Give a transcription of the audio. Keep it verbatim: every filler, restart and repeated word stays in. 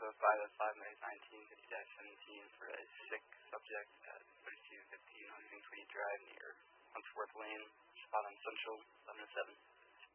five oh five nineteen fifty seventeen for a sick subject at thirty-two fifteen on Green Tweed Drive near Huntsworth Lane, spot on Central, eleven oh seven.